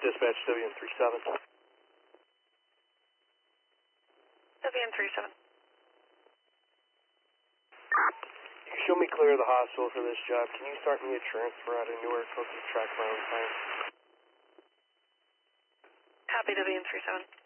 Dispatch WM37. WM37. You show me clear of the hospital for this job. Can you start me a transfer out of Newark so I can track my own time? Copy WM37.